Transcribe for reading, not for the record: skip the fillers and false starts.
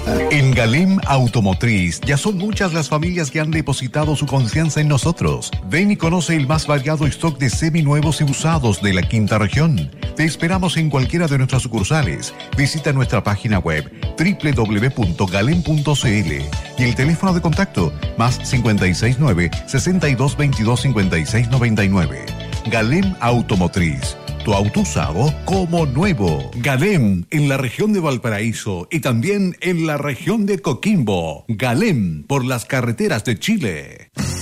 En Galem Automotriz ya son muchas las familias que han depositado su confianza en nosotros. Ven y conoce el más variado stock de seminuevos y usados de la quinta región. Te esperamos en cualquiera de nuestras sucursales. Visita nuestra página web www.galem.cl y el teléfono de contacto más 569-6222-5699. Galem Automotriz. Tu auto usado como nuevo. Galem en la región de Valparaíso y también en la región de Coquimbo. Galem por las carreteras de Chile.